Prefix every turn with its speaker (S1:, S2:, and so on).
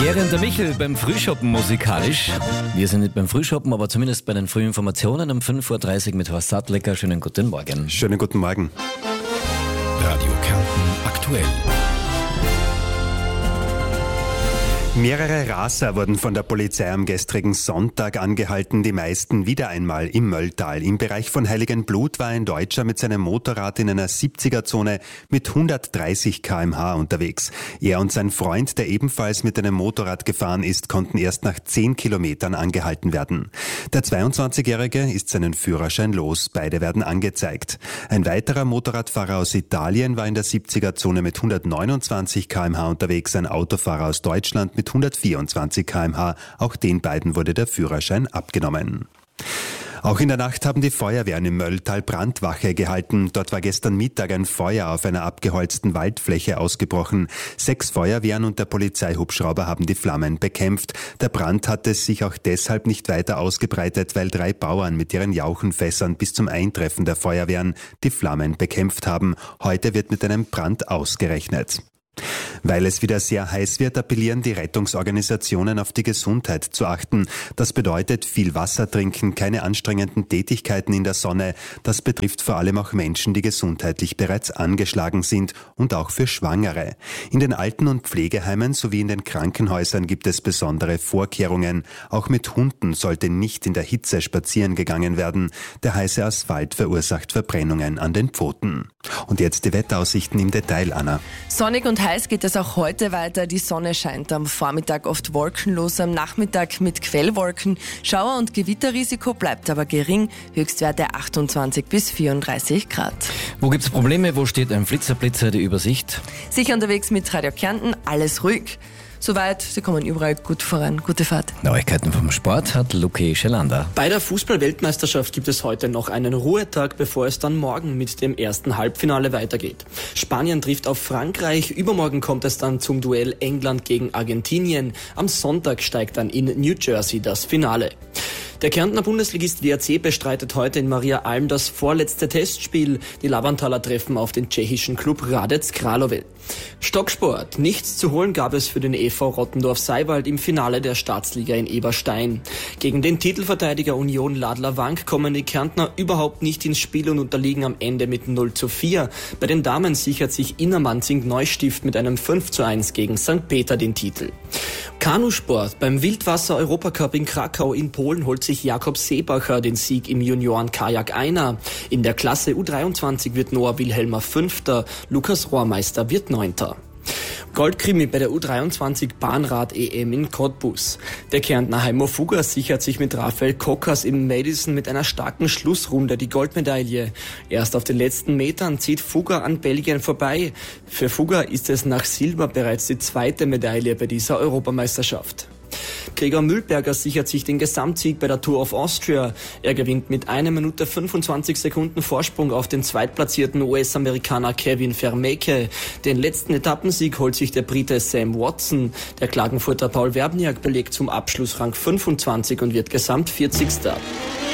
S1: Geri und der Michel beim Frühschoppen musikalisch. Wir sind nicht beim Frühschoppen, aber zumindest bei den Frühinformationen um 5.30 Uhr mit Horst Sattlecker. Schönen guten Morgen.
S2: Schönen guten Morgen.
S3: Radio Kärnten aktuell.
S2: Mehrere Raser wurden von der Polizei am gestrigen Sonntag angehalten, die meisten wieder einmal im Mölltal. Im Bereich von Heiligenblut war ein Deutscher mit seinem Motorrad in einer 70er-Zone mit 130 km/h unterwegs. Er und sein Freund, der ebenfalls mit einem Motorrad gefahren ist, konnten erst nach 10 Kilometern angehalten werden. Der 22-Jährige ist seinen Führerschein los. Beide werden angezeigt. Ein weiterer Motorradfahrer aus Italien war in der 70er-Zone mit 129 km/h unterwegs, ein Autofahrer aus Deutschland mit 124 km/h. Auch den beiden wurde der Führerschein abgenommen. Auch in der Nacht haben die Feuerwehren im Mölltal Brandwache gehalten. Dort war gestern Mittag ein Feuer auf einer abgeholzten Waldfläche ausgebrochen. 6 Feuerwehren und der Polizeihubschrauber haben die Flammen bekämpft. Der Brand hatte sich auch deshalb nicht weiter ausgebreitet, weil 3 Bauern mit ihren Jauchenfässern bis zum Eintreffen der Feuerwehren die Flammen bekämpft haben. Heute wird mit einem Brand ausgerechnet. Weil es wieder sehr heiß wird, appellieren die Rettungsorganisationen auf die Gesundheit zu achten. Das bedeutet viel Wasser trinken, keine anstrengenden Tätigkeiten in der Sonne. Das betrifft vor allem auch Menschen, die gesundheitlich bereits angeschlagen sind und auch für Schwangere. In den Alten- und Pflegeheimen sowie in den Krankenhäusern gibt es besondere Vorkehrungen. Auch mit Hunden sollte nicht in der Hitze spazieren gegangen werden. Der heiße Asphalt verursacht Verbrennungen an den Pfoten. Und jetzt die Wetteraussichten im Detail, Anna.
S4: Sonnig und heiß geht es auch heute weiter. Die Sonne scheint am Vormittag oft wolkenlos, am Nachmittag mit Quellwolken. Schauer- und Gewitterrisiko bleibt aber gering. Höchstwerte 28 bis 34 Grad.
S1: Wo gibt's Probleme? Wo steht ein Blitzerblitzer, die Übersicht?
S4: Sicher unterwegs mit Radio Kärnten, alles ruhig. Soweit, Sie kommen überall gut voran. Gute Fahrt.
S1: Neuigkeiten vom Sport hat Luki Schelander.
S5: Bei der Fußball-Weltmeisterschaft gibt es heute noch einen Ruhetag, bevor es dann morgen mit dem ersten Halbfinale weitergeht. Spanien trifft auf Frankreich. Übermorgen kommt es dann zum Duell England gegen Argentinien. Am Sonntag steigt dann in New Jersey das Finale. Der Kärntner Bundesligist WRC bestreitet heute in Maria Alm das vorletzte Testspiel. Die Labantaler treffen auf den tschechischen Klub Hradec Králové. Stocksport. Nichts zu holen gab es für den EV Rottendorf-Seiwald im Finale der Staatsliga in Eberstein. Gegen den Titelverteidiger Union Ladler Wank kommen die Kärntner überhaupt nicht ins Spiel und unterliegen am Ende mit 0:4. Bei den Damen sichert sich Innermanzing Neustift mit einem 5:1 gegen St. Peter den Titel. Kanusport. Beim Wildwasser-Europacup in Krakau in Polen holt sich Jakob Seebacher den Sieg im Junioren-Kajak Einer. In der Klasse U23 wird Noah Wilhelmer 5., Lukas Rohrmeister wird 9. Goldkrimi bei der U23 Bahnrad-EM in Cottbus. Der Kärntner Heimo Fugger sichert sich mit Raphael Kockers im Madison mit einer starken Schlussrunde die Goldmedaille. Erst auf den letzten Metern zieht Fugger an Belgien vorbei. Für Fugger ist es nach Silber bereits die 2. Medaille bei dieser Europameisterschaft. Gregor Mühlberger sichert sich den Gesamtsieg bei der Tour of Austria. Er gewinnt mit 1 Minute 25 Sekunden Vorsprung auf den zweitplatzierten US-Amerikaner Kevin Vermeeke. Den letzten Etappensieg holt sich der Brite Sam Watson. Der Klagenfurter Paul Werbniak belegt zum Abschluss Rang 25 und wird Gesamt 40.